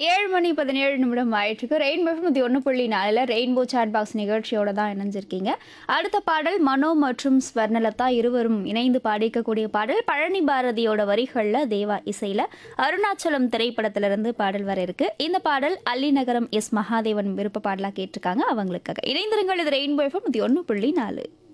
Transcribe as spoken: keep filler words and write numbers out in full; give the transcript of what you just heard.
ஏழு மணி பதினேழு நிமிடம் ஆயிட்டிருக்கு. ரெயின்போ எஃப்எம் ஒன்று புள்ளி நாலில் ரெயின்போ சாட் பாக்ஸ் நிகழ்ச்சியோட தான் இணைஞ்சிருக்கீங்க. அடுத்த பாடல் மனோ மற்றும் ஸ்வர்ணலதா இருவரும் இணைந்து பாடிக்கக்கூடிய பாடல் பழனி பாரதியோட வரிகளில் தேவா இசையில் அருணாச்சலம் திரைப்படத்திலிருந்து பாடல் வர இருக்கு. இந்த பாடல் அல்லிநகரம் எஸ் மகாதேவன் விருப்ப பாடலாக கேட்டிருக்காங்க. அவங்களுக்காக இணைந்திருங்கள். இது ரெயின்போ எஃப்எம் ஒன்று புள்ளி நாலு.